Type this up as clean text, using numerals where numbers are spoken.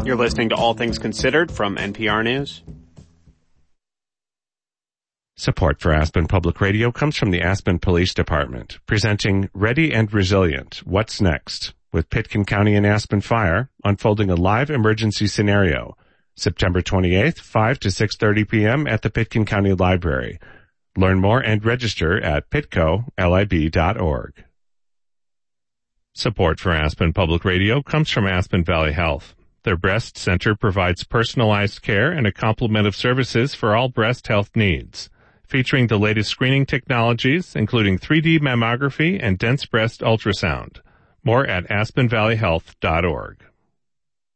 You're listening to All Things Considered from NPR News. Support for Aspen Public Radio comes from the Aspen Police Department, presenting Ready and Resilient, What's Next? With Pitkin County and Aspen Fire, unfolding a live emergency scenario. September 28th, 5 to 6:30 p.m. at the Pitkin County Library. Learn more and register at pitcolib.org. Support for Aspen Public Radio comes from Aspen Valley Health. Their breast center provides personalized care and a complement of services for all breast health needs, featuring the latest screening technologies, including 3D mammography and dense breast ultrasound. More at aspenvalleyhealth.org.